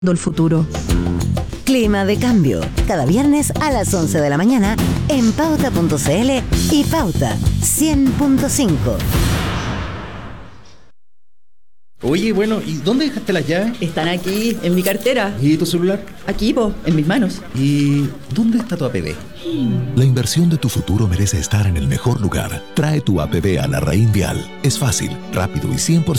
el futuro. Clima de Cambio, cada viernes a las 11 de la mañana en Pauta.cl y Pauta 100.5. Oye, bueno, ¿y dónde dejaste las llaves? Están aquí, en mi cartera. ¿Y tu celular? Aquí, en mis manos. ¿Y dónde está tu APB? La inversión de tu futuro merece estar en el mejor lugar. Trae tu APB a la Raín Vial. Es fácil, rápido y 100%